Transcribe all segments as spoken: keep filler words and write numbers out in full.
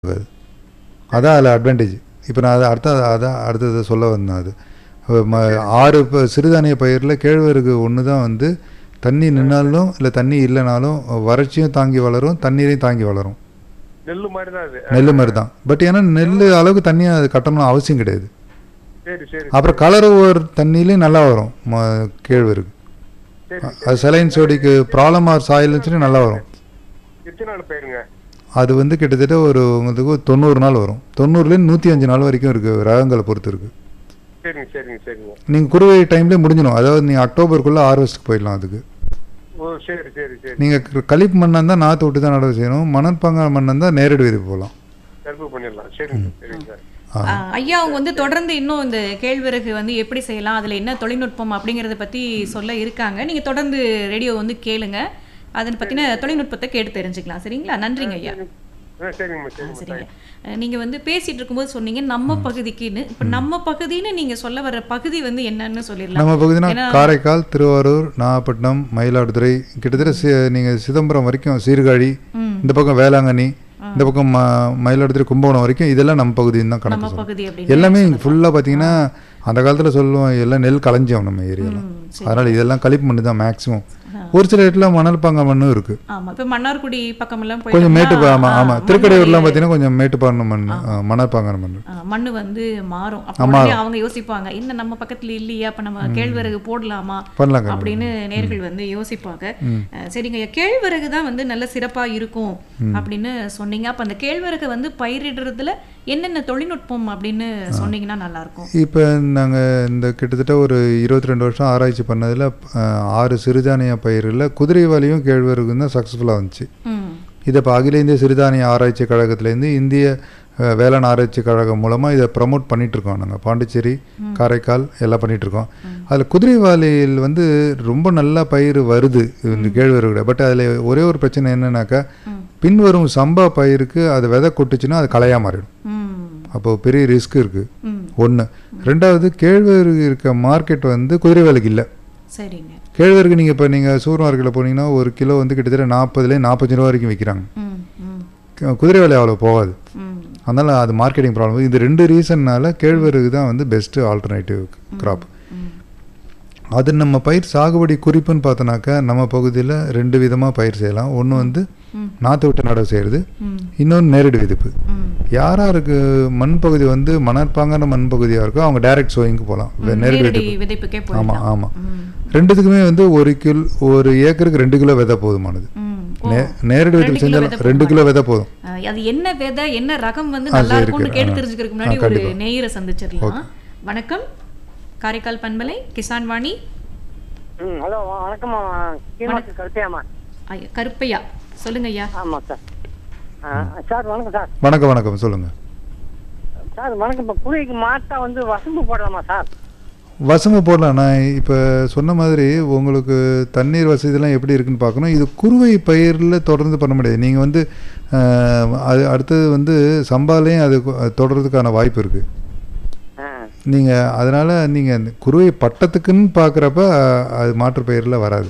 அதான் அதில் அட்வான்டேஜ். இப்போ நான் அதை அடுத்த அதான் அடுத்தது சொல்ல வந்தேன். அது ஆறு இப்போ சிறுதானிய பயிரில் கேழ்வரகு ஒன்று தான் வந்து தண்ணி நின்னாலும் இல்லை தண்ணி இல்லைனாலும் வறட்சியும் தாங்கி வளரும், தண்ணீரையும் தாங்கி வளரும். நெல்லு மாதிரி தான் அது. நெல் மாதிரி தான். பட் ஏன்னா நெல் அளவுக்கு தண்ணியை அது கட்டணும் அவசியம் கிடையாது. சரி சரி. அப்புறம் கலர் ஒரு தண்ணியிலையும் நல்லா வரும் கேழ்வரகு. அது செலைன் சோடிக்கு ப்ராப்ளம் ஆர் சாயில்னு நல்லா வரும். எத்தனை நாள் பயிருங்க? அது வந்து கிட்டத்தட்ட ஒரு உங்களுக்கு தொண்ணூறு நாள் வரும். தொண்ணூறுலேருந்து நூற்றி அஞ்சு நாள் வரைக்கும் இருக்குது, ரகங்களை பொறுத்து இருக்குது. சரிங்க சரிங்க சரிங்க. நீங்கள் குறுவை டைம்லேயே முடிஞ்சிடும். அதாவது நீங்கள் அக்டோபருக்குள்ளே ஹார்வெஸ்ட்டுக்கு போயிடலாம். அதுக்கு ஓ சரி சரி சரி. நீங்கள் களிப்பு மண்ணாக இருந்தால் நாற்று விட்டு தான் நடவு செய்யணும். மணற்பாங்கான மண்ணாக இருந்தால் நேரடி விதைப்பு போகலாம். கருப்பு பண்ணிடலாம். சரிங்க சரிங்க. ஐயா அவங்க வந்து தொடர்ந்து இன்னும் இந்த கேழ்வரகு வந்து எப்படி செய்யலாம், அதில் என்ன தொழில்நுட்பம் அப்படிங்கிறத பற்றி சொல்ல இருக்காங்க. நீங்கள் தொடர்ந்து ரேடியோ வந்து கேளுங்க, அதை பற்றின தொழில்நுட்பத்தை கேட்டு தெரிஞ்சுக்கலாம். சரிங்களா? நன்றிங்க ஐயா. சரிங்க. நீங்கள் வந்து பேசிகிட்டு இருக்கும்போது சொன்னீங்க நம்ம பகுதிக்குன்னு. இப்போ நம்ம பகுதின்னு நீங்கள் சொல்ல வர பகுதி வந்து என்னன்னு சொல்லிடலாம். நம்ம பகுதினா காரைக்கால், திருவாரூர், நாகப்பட்டினம், மயிலாடுதுறை, கிட்டத்தட்ட நீங்கள் சிதம்பரம் வரைக்கும், சீர்காழி, இந்த பக்கம் வேளாங்கண்ணி, இந்த பக்கம் மயிலாடுதுறை, கும்பகோணம் வரைக்கும் இதெல்லாம் நம்ம பகுதின்னு தான் கணக்கு. எல்லாமே ஃபுல்லாக பார்த்தீங்கன்னா அந்த காலத்தில் சொல்லுவோம் எல்லாம் நெல் களஞ்சியம் நம்ம ஏரியாவில். அதனால் இதெல்லாம் களிப்பு மண்ணு தான் மேக்ஸிமம். ஒரு சில இடத்துல மணல் பாங்க மண்ணும் இருக்கு. ஆமா, இப்போ மன்னார்குடி பக்கமெல்லாம் போய் கொஞ்சம் மேட்டு ஆமா ஆமா திருக்கடையூர்லாம் பார்த்தீங்கன்னா கொஞ்சம் மேட்டுப்பான மண், மணல் பாங்கான மண் மண்ணு வந்து மாறும். அப்போ அவங்க யோசிப்பாங்க என்ன நம்ம பக்கத்துல இல்லையா, அப்ப நம்ம கேழ்வரகு போடலாமா அப்படின்னு நேர்கள் வந்து யோசிப்பாங்க. சரிங்க, கேழ்வரகு தான் வந்து நல்ல சிறப்பா இருக்கும் அப்படின்னு சொன்னீங்க. அப்ப அந்த கேழ்வரகு வந்து பயிரிடுறதுல என்னென்ன தொழில்நுட்பம் அப்படின்னு சொன்னீங்கன்னா நல்லா இருக்கும். இப்போ நாங்கள் இந்த கிட்டத்தட்ட ஒரு இருபத்தி ரெண்டு வருஷம் ஆராய்ச்சி பண்ணதில் ஆறு சிறுதானிய பயிரில் குதிரைவாலியும் கேழ்வரகும் தான் சக்ஸஸ்ஃபுல்லாக வந்துச்சு. இதை இப்போ அகில இந்திய சிறுதானிய ஆராய்ச்சி கழகத்துலேருந்து இந்திய வேளாண் ஆராய்ச்சி கழகம் மூலமாக இதை ப்ரமோட் பண்ணிகிட்ருக்கோம். நாங்கள் பாண்டிச்சேரி, காரைக்கால் எல்லாம் பண்ணிகிட்ருக்கோம். அதில் குதிரைவாலியில் வந்து ரொம்ப நல்லா பயிர் வருது இந்த கேழ்வரகு. பட் அதில் ஒரே ஒரு பிரச்சனை என்னன்னாக்கா, பின்வரும் சம்பா பயிருக்கு அது விதை கொட்டுச்சுன்னா அது களையாக மாறிடும். அப்போது பெரிய ரிஸ்க் இருக்குது ஒன்று. ரெண்டாவது, கேழ்வரகு இருக்க மார்க்கெட் வந்து குதிரைவாலிக்கு இல்லை. சரிங்க. கேழ்வரகு நீங்கள் இப்போ நீங்கள் சூப்பர் மார்க்கெட்டில் போனீங்கன்னா ஒரு கிலோ வந்து கிட்டத்தட்ட நாற்பதுலேயே நாற்பத்தஞ்சு ரூபா வரைக்கும் விற்கிறாங்க. குதிரைவாலி அவ்வளோ போகாது. அதனால் அது மார்க்கெட்டிங் ப்ராப்ளம். இது ரெண்டு ரீசன்னால கேழ்வரகு தான் வந்து பெஸ்ட்டு ஆல்டர்னேட்டிவ் கிராப். அது நம்ம பயிர் சாகுபடி குறிப்புன்னு பார்த்தோன்னாக்கா நம்ம பகுதியில் ரெண்டு விதமாக பயிர் செய்யலாம். ஒன்று வந்து நாற்று விட்டு நடவு செய்கிறது, இன்னொன்று நேரடி விதைப்பு. யாராருக்கு மண் பகுதி வந்து மணற்பாங்கான மண் பகுதியாக இருக்கோ அவங்க டைரக்ட் சோயிங்க்கு போகலாம், நேரடி விதைப்பு. ஆமாம் ஆமாம். ரெண்டுத்துக்குமே வந்து ஒரு கிலோ ஒரு ஏக்கருக்கு ரெண்டு கிலோ விதை போதுமானது. நேரடி விதைப்பு செஞ்சாலும் ரெண்டு கிலோ விதை போதும். அது என்ன விதை என்ன ரகம் வந்து நல்லா இருக்கும்னு கேட்டு தெரிஞ்சுக்கிறதுக்கு முன்னாடி ஒரு நேயரை சந்திச்சிடலாம். வணக்கம், காரைக்கால் பண்பலை கிசான் வாணி. ஹலோ வணக்கம். கருப்பையாமா? கருப்பையா சொல்லுங்க ஐயா. ஆமா சார். சார் வணக்கம் சார். வணக்கம் வணக்கம் சொல்லுங்க சார். வணக்கம். இப்போ குழிக்கு மாட்டா வந்து வசம்பு போடலாமா சார்? வசம்பு போடலாம். நான் இப்போ சொன்ன மாதிரி உங்களுக்கு தண்ணீர் வசதியெல்லாம் எப்படி இருக்குன்னு பார்க்கணும். இது குறுவை பயிரில் தொடர்ந்து பண்ண முடியாது. நீங்கள் வந்து அது அடுத்தது வந்து சம்பாலையும் அது தொடர்றதுக்கான வாய்ப்பு இருக்குது. நீங்கள் அதனால் நீங்கள் குறுவை பட்டத்துக்குன்னு பார்க்குறப்ப அது மாற்று பயிரில் வராது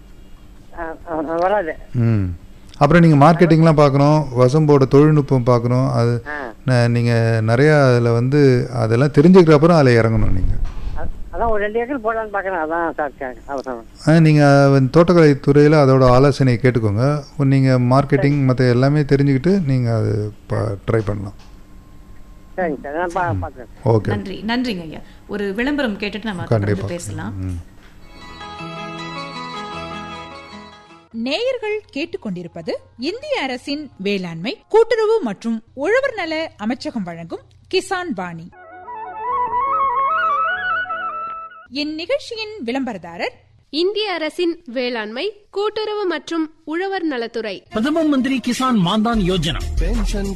வராது. ம் அப்புறம் நீங்கள் மார்க்கெட்டிங்லாம் பார்க்கணும், வசம்போட தொழில்நுட்பம் பார்க்கணும். அது நீங்கள் நிறையா அதில் வந்து அதெல்லாம் தெரிஞ்சுக்கிற அப்புறம் அதில் இறங்கணும். நீங்கள் அதான் ஒரு ரெண்டு ஏக்கர் போடலான்னு பார்க்குறேன். அதான் சார். நீங்கள் தோட்டக்கலை துறையில் அதோட ஆலோசனை கேட்டுக்கோங்க. நீங்கள் மார்க்கெட்டிங் மற்ற எல்லாமே தெரிஞ்சுக்கிட்டு நீங்கள் அது ட்ரை பண்ணலாம். நன்றி நன்றிங்க ஐயா. ஒரு விளம்பரம் கேட்டுட்டு நம்ம கண்டிப்பா பேசலாம். நேயர்கள் கேட்டுக்கொண்டிருப்பது இந்திய அரசின் வேளாண்மை கூட்டுறவு மற்றும் உழவர் நல அமைச்சகம் வழங்கும் கிசான் வாணி. இந்நிகழ்ச்சியின் விளம்பரதாரர் இந்திய அரசின் வேளாண்மை கூட்டுறவு மற்றும் உழவர் நலத்துறை. பிரதம மந்திரி கிசான் மான்தான் யோஜனா.